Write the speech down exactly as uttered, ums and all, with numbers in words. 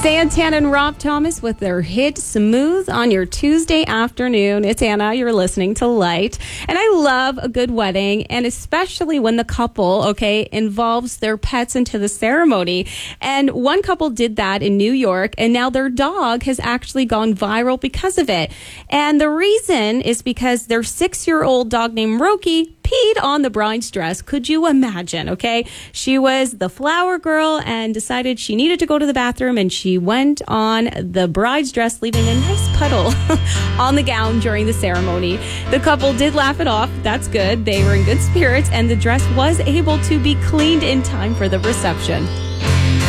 Santana and Rob Thomas with their hit Smooth on your Tuesday afternoon. It's Anna. You're listening to Light. And I love a good wedding, and especially when the couple, okay, involves their pets into the ceremony. And one couple did that in New York, and now their dog has actually gone viral because of it. And the reason is because their six-year-old dog named Roki peed on the bride's dress. Could you imagine? Okay. She was the flower girl and decided she needed to go to the bathroom, and she went on the bride's dress, leaving a nice puddle on the gown during the ceremony. The couple did laugh it off. That's good. They were in good spirits, and the dress was able to be cleaned in time for the reception.